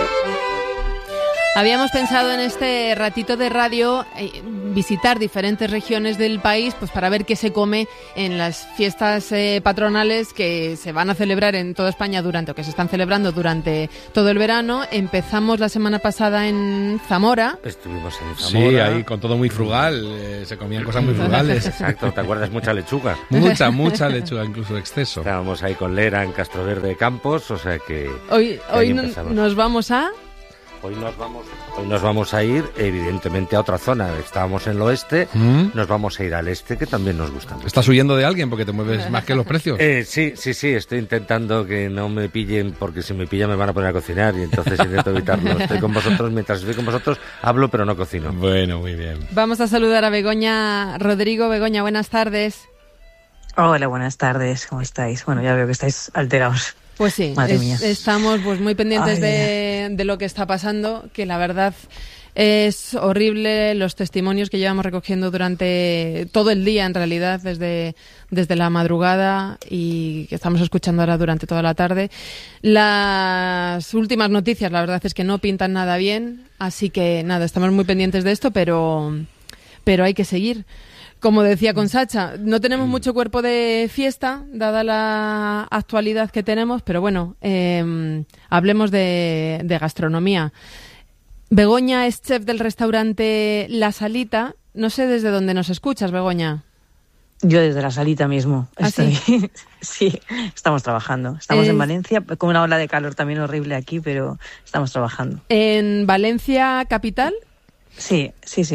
Habíamos pensado en este ratito de radio visitar diferentes regiones del país pues para ver qué se come en las fiestas patronales que se van a celebrar en toda España o que se están celebrando durante todo el verano. Empezamos la semana pasada en Zamora. Estuvimos en Zamora. Sí, ahí con todo muy frugal, se comían cosas muy frugales. Exacto, ¿te acuerdas? Mucha lechuga. Mucha lechuga, incluso exceso. Estábamos ahí con Lera en Castroverde Campos, o sea que... Hoy nos vamos a... Hoy nos vamos a ir, evidentemente, a otra zona. Estábamos en el oeste, nos vamos a ir al este, que también nos gusta mucho. ¿Estás huyendo de alguien porque te mueves más que los precios? Sí, estoy intentando que no me pillen, porque si me pillan me van a poner a cocinar y entonces intento evitarlo. Estoy con vosotros, mientras estoy con vosotros hablo, pero no cocino. Bueno, muy bien. Vamos a saludar a Begoña Rodrigo. Begoña, buenas tardes. Hola, buenas tardes, ¿cómo estáis? Bueno, ya veo que estáis alterados. Pues sí, estamos pues muy pendientes de lo que está pasando, que la verdad es horrible los testimonios que llevamos recogiendo durante todo el día, en realidad, desde la madrugada y que estamos escuchando ahora durante toda la tarde. Las últimas noticias, la verdad es que no pintan nada bien, así que nada, estamos muy pendientes de esto, pero hay que seguir. Como decía Consacha, no tenemos mucho cuerpo de fiesta, dada la actualidad que tenemos, pero bueno, hablemos de gastronomía. Begoña es chef del restaurante La Salita. No sé desde dónde nos escuchas, Begoña. Yo desde La Salita mismo. ¿Ah, estoy. Sí, estamos trabajando. Estamos en Valencia, con una ola de calor también horrible aquí, pero estamos trabajando. ¿En Valencia capital? Sí.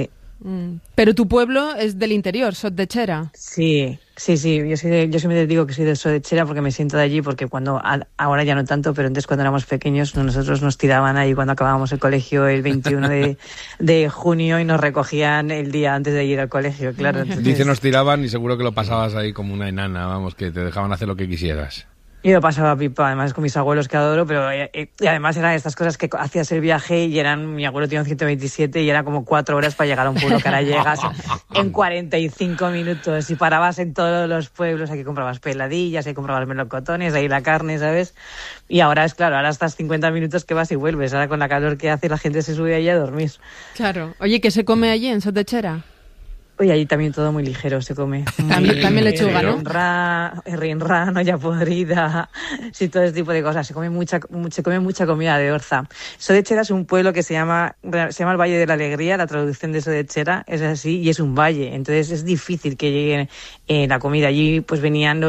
Pero tu pueblo es del interior, Sot de Xera. Sí. Yo siempre digo que soy de Sot de Xera porque me siento de allí, porque ahora ya no tanto, pero antes cuando éramos pequeños nosotros nos tiraban ahí cuando acabábamos el colegio el 21 de junio y nos recogían el día antes de ir al colegio, claro. Entonces... Dice nos tiraban y seguro que lo pasabas ahí como una enana, vamos, que te dejaban hacer lo que quisieras. Yo lo pasaba pipa, además con mis abuelos que adoro, pero y además eran estas cosas que hacías el viaje y mi abuelo tenía un 127 y era como 4 horas para llegar a un pueblo que ahora llegas en 45 minutos y parabas en todos los pueblos, aquí comprabas peladillas, aquí comprabas melocotones, ahí la carne, ¿sabes? Y ahora ahora estás 50 minutos que vas y vuelves, ahora con la calor que hace la gente se sube allí a dormir. Claro. Oye, ¿qué se come allí en Sot de Xera? Oye, allí también todo muy ligero se come. También lechuga, ¿no? Rinrán, olla podrida, sí, todo ese tipo de cosas. Se come mucha comida de Orza. Sot de Xera es un pueblo que se llama el Valle de la Alegría, la traducción de Sot de Xera es así, y es un valle. Entonces es difícil que llegue la comida. Allí pues vienen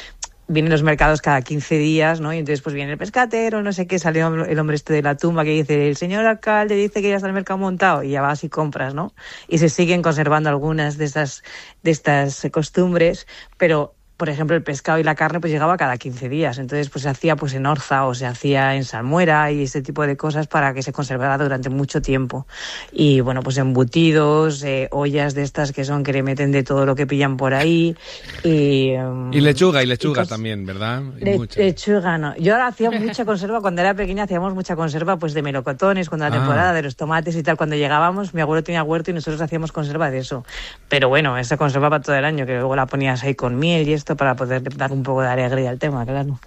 los mercados cada 15 días, ¿no? Y entonces pues viene el pescatero, no sé qué, salió el hombre de la tumba que dice, el señor alcalde dice que ya está el mercado montado, y ya vas y compras, ¿no? Y se siguen conservando algunas de estas costumbres, pero por ejemplo, el pescado y la carne pues llegaba cada 15 días. Entonces pues se hacía pues en Orza o se hacía en Salmuera y ese tipo de cosas para que se conservara durante mucho tiempo. Y bueno, pues embutidos, ollas de estas que le meten de todo lo que pillan por ahí. Y lechuga también, ¿verdad? Lechuga, no. Yo ahora hacía mucha conserva, cuando era pequeña hacíamos mucha conserva pues de melocotones, cuando la temporada de los tomates y tal, cuando llegábamos, mi abuelo tenía huerto y nosotros hacíamos conserva de eso. Pero bueno, esa conserva para todo el año, que luego la ponías ahí con miel y esto, para poder dar un poco de alegría al tema, claro.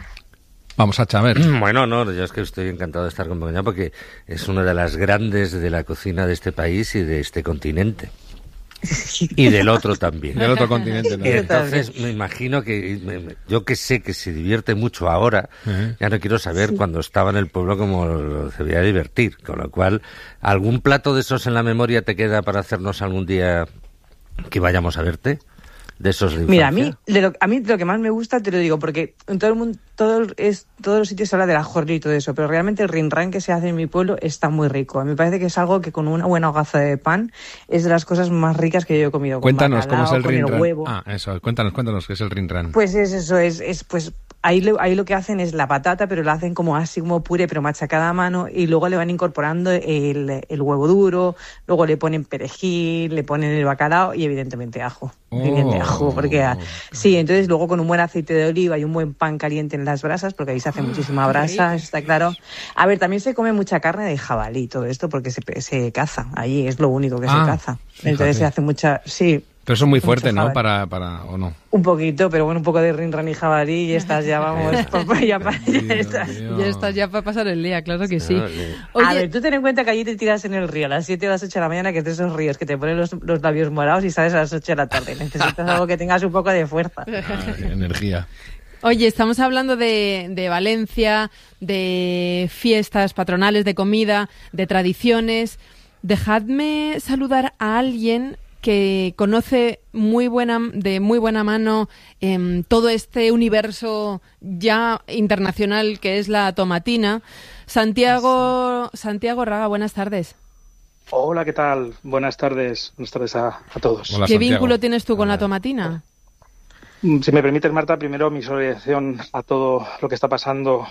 Vamos a chaver. Bueno, no, yo es que estoy encantado de estar con Begoña porque es una de las grandes de la cocina de este país y de este continente. Y del otro también. Del otro continente también. Entonces me imagino que yo que sé que se divierte mucho ahora, ya no quiero saber cuando estaba en el pueblo cómo se veía divertir, con lo cual ¿algún plato de esos en la memoria te queda para hacernos algún día que vayamos a verte? De esos de Mira, a mí lo que más me gusta, te lo digo, porque en todo el mundo, todos los sitios se habla de la jornada y todo eso, pero realmente el rinrán que se hace en mi pueblo está muy rico. A mí me parece que es algo que con una buena hogaza de pan es de las cosas más ricas que yo he comido. Cuéntanos cómo es el rinrán. Eso, cuéntanos qué es el rinrán. Pues pues ahí lo que hacen es la patata, pero la hacen como así como puré, pero machacada a mano, y luego le van incorporando el huevo duro, luego le ponen perejil, le ponen el bacalao y evidentemente ajo. Sí, entonces luego con un buen aceite de oliva y un buen pan caliente en las brasas, porque ahí se hace muchísima brasa, está claro. A ver, también se come mucha carne de jabalí, todo esto, porque se caza allí, es lo único que se caza. Entonces se hace mucha, sí. Pero eso es muy fuerte, ¿no? Para ¿o no? Un poquito, pero bueno, un poco de rin-ran y jabalí y estás ya, vamos, ya estás ya para pasar el día, claro que sí. Oye, a ver, tú ten en cuenta que allí te tiras en el río a las 7 o las 8 de la mañana, que es de esos ríos que te ponen los labios morados y sales a las 8 de la tarde. Necesitas algo que tengas un poco de fuerza. Energía. Oye, estamos hablando de Valencia, de fiestas patronales, de comida, de tradiciones. Dejadme saludar a alguien que conoce de muy buena mano todo este universo ya internacional que es la tomatina. Santiago Raga, buenas tardes. Hola, ¿qué tal? Buenas tardes a todos. Hola, ¿Qué Santiago. vínculo tienes tú con la tomatina? Si me permites, Marta, primero mi solidarización a todo lo que está pasando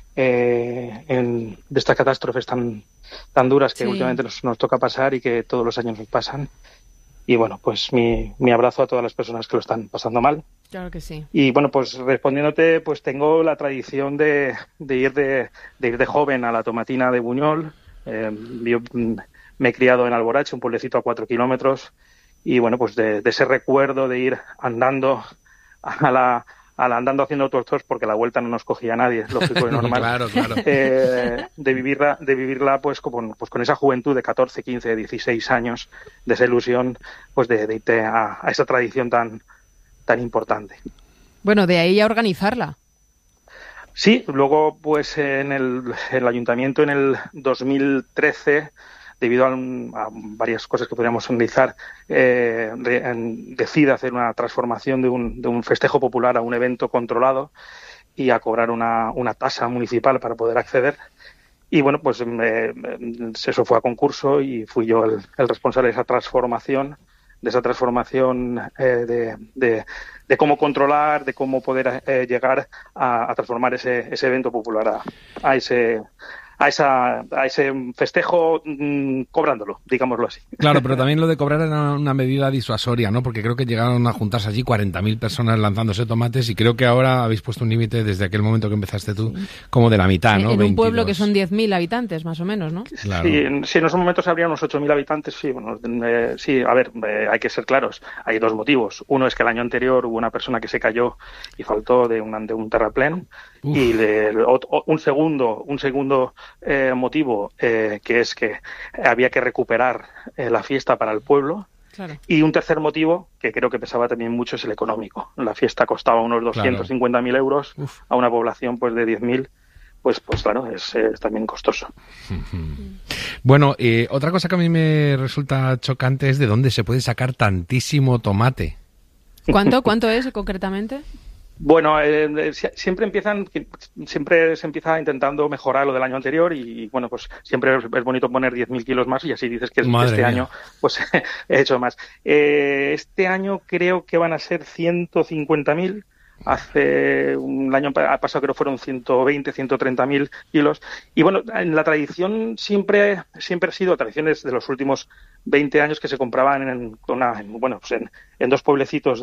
de estas catástrofes tan duras que últimamente nos toca pasar y que todos los años nos pasan. Y bueno, pues mi abrazo a todas las personas que lo están pasando mal. Claro que sí. Y bueno, pues respondiéndote, pues tengo la tradición de ir de joven a la tomatina de Buñol. Yo me he criado en Alborache, un pueblecito a 4 kilómetros. Y bueno, pues de ese recuerdo de ir andando andando haciendo autostop, porque la vuelta no nos cogía nadie, lógico y normal. Claro. De vivirla pues con esa juventud de 14, 15, 16 años, de esa ilusión, pues de irte a esa tradición tan importante. Bueno, de ahí a organizarla. Sí, luego pues en el ayuntamiento en el 2013, debido a varias cosas que podríamos analizar, decide hacer una transformación de un festejo popular a un evento controlado y a cobrar una tasa municipal para poder acceder. Y bueno, pues eso fue a concurso y fui yo el responsable de esa transformación, de cómo controlar, de cómo poder llegar a transformar ese evento popular a ese festejo cobrándolo, digámoslo así. Claro, pero también lo de cobrar era una medida disuasoria, ¿no? Porque creo que llegaron a juntarse allí 40.000 personas lanzándose tomates y creo que ahora habéis puesto un límite desde aquel momento que empezaste tú, como de la mitad, ¿no? En 22. un pueblo que son 10.000 habitantes, más o menos, ¿no? Claro. Sí, en esos momentos habría unos 8.000 habitantes, sí. Bueno, sí, a ver, hay que ser claros. Hay dos motivos. Uno es que el año anterior hubo una persona que se cayó y faltó de un terraplén. Uf. Y un segundo motivo, que es que había que recuperar la fiesta para el pueblo. Claro. Y un tercer motivo, que creo que pesaba también mucho, es el económico. La fiesta costaba unos 250.000 euros. Uf. A una población pues de 10.000. Pues claro, es también costoso. Bueno, otra cosa que a mí me resulta chocante es de dónde se puede sacar tantísimo tomate. ¿Cuánto es concretamente? Bueno, siempre se empieza intentando mejorar lo del año anterior y bueno, pues siempre es bonito poner 10.000 kilos más y así dices que este año pues he hecho más. Este año creo que van a ser 150.000. Hace un año pasado creo que fueron 120, 130.000 kilos. Y bueno, en la tradición siempre ha sido tradiciones de los últimos 20 años que se compraban en dos pueblecitos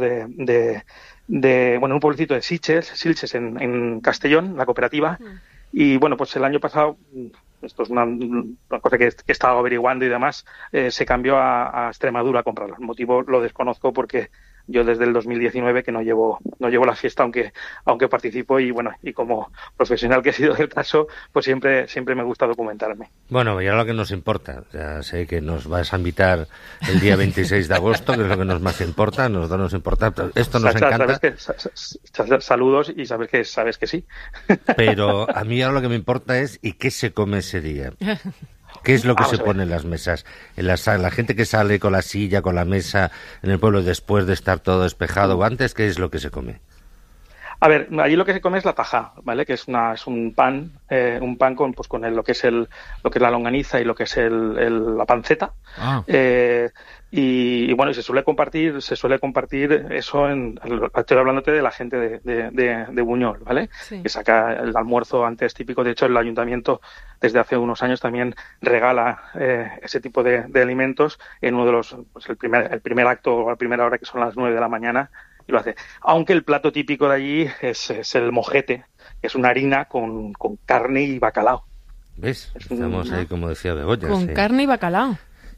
un pueblecito de Sitges en Castellón, la cooperativa. Y bueno, pues el año pasado, esto es una cosa que he estado averiguando y demás, se cambió a Extremadura a comprarlo. El motivo lo desconozco porque yo desde el 2019 que no llevo la fiesta, aunque participo y bueno, y como profesional que he sido del caso, pues siempre me gusta documentarme. Bueno, ya lo que nos importa, ya sé que nos vas a invitar el día 26 de agosto, que es lo que nos importa, esto nos encanta. Saludos y sabes que sí. Pero a mí ahora lo que me importa es ¿y qué se come ese día? ¿Qué es lo que se pone en las mesas? La gente que sale con la silla, con la mesa en el pueblo después de estar todo despejado o antes, ¿qué es lo que se come? A ver, allí lo que se come es la tajá, ¿vale? Que es un pan con lo que es la longaniza y lo que es la panceta. Ah. Y bueno, y se suele compartir eso estoy hablándote de la gente de Buñol, ¿vale? Sí. Que saca el almuerzo antes típico. De hecho, el ayuntamiento desde hace unos años también regala ese tipo de alimentos en uno de los, pues el primer acto o la primera hora, que son las 9 de la mañana, y lo hace. Aunque el plato típico de allí es el mojete, que es una harina con carne y bacalao. ¿Ves? Estamos ahí, como decía Begoña. Con carne y bacalao.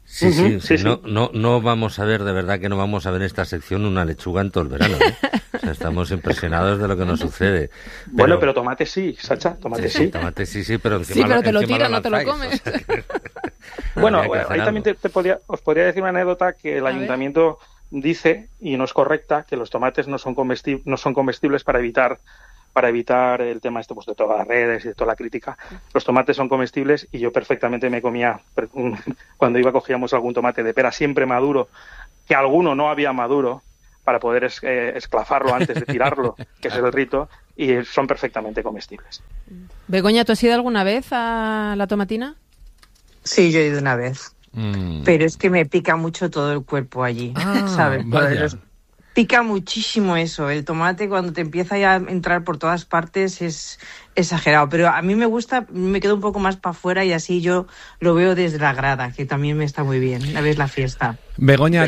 Sí. No vamos a ver, de verdad que no vamos a ver en esta sección una lechuga en todo el verano, ¿eh? O sea, estamos impresionados de lo que nos sucede. Pero tomate sí, Sacha, tomate sí. Tomate sí, pero encima sí, pero te lo tiran, no te lo comes. O sea, bueno, ahí también os podría decir una anécdota que el ayuntamiento dice, y no es correcta, que los tomates no son comestibles para evitar el tema pues, de todas las redes y de toda la crítica. Los tomates son comestibles y yo perfectamente me comía, cuando cogíamos algún tomate de pera siempre maduro, que alguno no había maduro, para poder esclafarlo antes de tirarlo, que es el rito, y son perfectamente comestibles. Begoña, ¿tú has ido alguna vez a la tomatina? Sí, yo he ido una vez. Pero es que me pica mucho todo el cuerpo allí, ¿sabes? Pica muchísimo eso. El tomate cuando te empieza ya a entrar por todas partes es exagerado. Pero a mí me gusta, me quedo un poco más para afuera y así yo lo veo desde la grada, que también me está muy bien. A ver la fiesta. Begoña,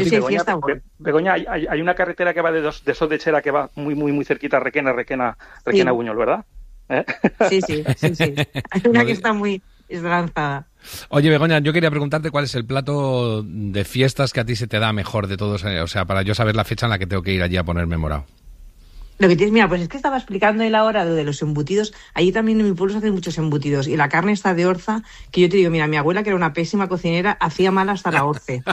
hay una carretera que va de Sot de Chera que va muy cerquita a Requena Buñol, ¿verdad? Sí. Hay una que está muy esperanzada. Oye, Begoña, yo quería preguntarte cuál es el plato de fiestas que a ti se te da mejor de todos, o sea, para yo saber la fecha en la que tengo que ir allí a ponerme morado. Lo que tienes, mira, pues es que estaba explicando él ahora de los embutidos. Allí también en mi pueblo se hacen muchos embutidos y la carne está de orza, que yo te digo, mira, mi abuela, que era una pésima cocinera, hacía mal hasta la orce.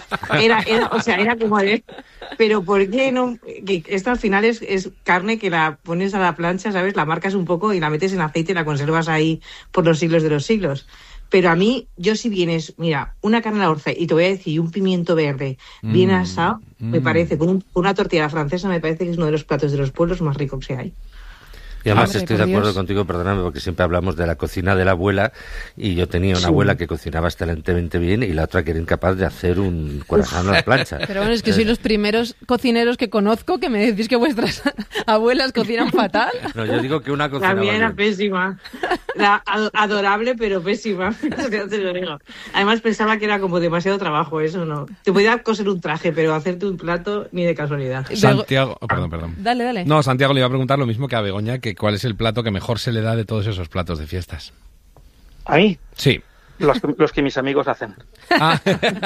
Era como de... Pero ¿por qué no? Que esto al final es carne que la pones a la plancha, ¿sabes? La marcas un poco y la metes en aceite y la conservas ahí por los siglos de los siglos. Pero a mí, yo si vienes, mira, una carne a la orza y te voy a decir, un pimiento verde bien asado, me parece, con una tortilla francesa, me parece que es uno de los platos de los pueblos más ricos que hay. Y además estoy de acuerdo contigo, perdóname, porque siempre hablamos de la cocina de la abuela, y yo tenía una abuela que cocinaba excelentemente bien y la otra que era incapaz de hacer un corazón a la plancha. Pero bueno, es que sois los primeros cocineros que conozco que me decís que vuestras abuelas cocinan fatal. No, yo digo que una cocinaba La mía era bien. pésima. Era adorable, pero pésima. Te lo digo. Además pensaba que era como demasiado trabajo eso, ¿no? Te podía coser un traje, pero hacerte un plato ni de casualidad. Santiago, perdón. Dale. No, Santiago le iba a preguntar lo mismo que a Begoña, que cuál es el plato que mejor se le da de todos esos platos de fiestas. ¿A mí? Sí. Los que mis amigos hacen. La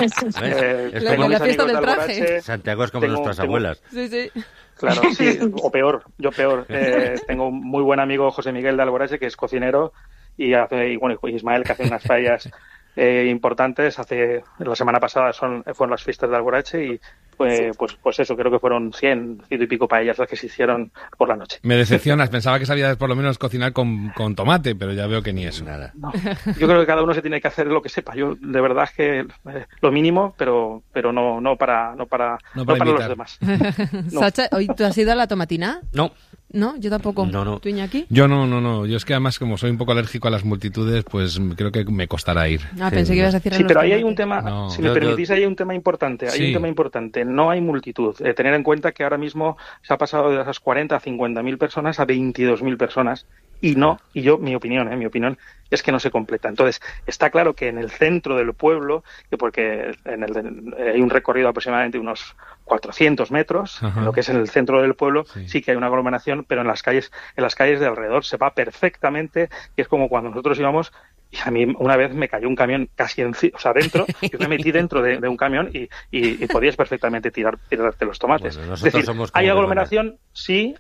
fiesta del traje. Santiago es como nuestras abuelas. Sí. Claro, sí, o peor, yo peor. Tengo un muy buen amigo, José Miguel de Alborache, que es cocinero, y Ismael, que hace unas paellas importantes. La semana pasada fueron las fiestas de Alborache y pues eso, creo que fueron 100 y pico paellas las que se hicieron por la noche. Me decepcionas, pensaba que sabías por lo menos cocinar con tomate, pero ya veo que ni eso. Nada. No. Yo creo que cada uno se tiene que hacer lo que sepa. Yo de verdad es que lo mínimo, pero no para los demás. No. Sacha, ¿hoy tú has ido a la tomatina? No, yo tampoco. No. ¿Tú, Iñaki? Yo no. Yo es que además, como soy un poco alérgico a las multitudes, pues creo que me costará ir. Pensé que ibas a decir... Sí, pero ahí hay un tema, si me permitís, ahí hay un tema importante. No hay multitud. Tener en cuenta que ahora mismo se ha pasado de esas 40 a 50.000 personas a 22.000 personas. Mi opinión es que no se completa. Entonces, está claro que en el centro del pueblo, porque hay un recorrido aproximadamente unos 400 metros, en lo que es en el centro del pueblo, sí que hay una aglomeración, pero en las calles de alrededor se va perfectamente, y es como cuando nosotros íbamos. Y a mí una vez me cayó un camión casi dentro, yo me metí dentro de un camión y podías perfectamente tirarte los tomates. Bueno, es decir, somos hay aglomeración, sí,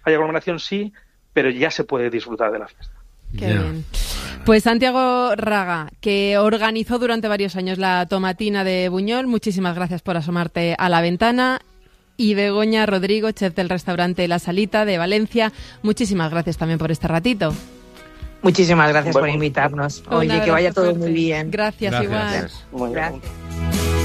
pero ya se puede disfrutar de la fiesta. Qué bien. Pues Santiago Raga, que organizó durante varios años la tomatina de Buñol, muchísimas gracias por asomarte a la ventana. Y Begoña Rodrigo, chef del restaurante La Salita de Valencia, muchísimas gracias también por este ratito. Muchísimas gracias por invitarnos. Oye, que vaya todo muy bien. Gracias. Igual. Muy bien.